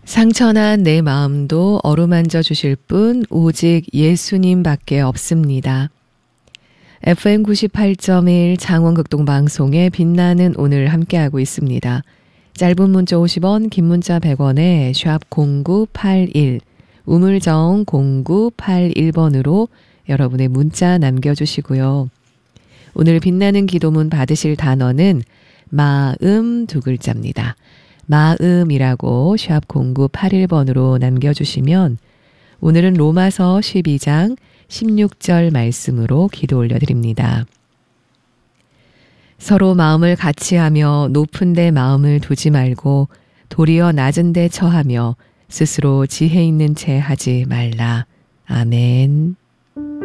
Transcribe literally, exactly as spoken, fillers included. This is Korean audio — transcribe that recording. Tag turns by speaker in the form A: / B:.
A: 상처난 내 마음도 어루만져 주실 분 오직 예수님밖에 없습니다. 에프엠 구십팔 점 일 장원극동방송에 빛나는 오늘 함께하고 있습니다. 짧은 문자 오십 원, 긴 문자 백 원에 샵 공구팔일, 우물정 공구팔일 번으로 여러분의 문자 남겨주시고요. 오늘 빛나는 기도문 받으실 단어는 마음 두 글자입니다. 마음이라고 샵 공구팔일 번으로 남겨주시면 오늘은 로마서 십이 장 십육 절 말씀으로 기도 올려드립니다. 서로 마음을 같이하며 높은 데 마음을 두지 말고 도리어 낮은 데 처하며 스스로 지혜 있는 채 하지 말라. 아멘.